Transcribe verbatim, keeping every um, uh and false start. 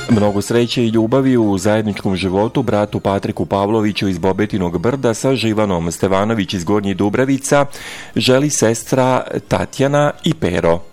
Mnogo sreće i ljubavi u zajedničkom životu bratu Patriku Pavloviću iz Bobetinog Brda sa Živanom Stevanović iz Gornjih Dubravica želi sestra Tatjana i Pero.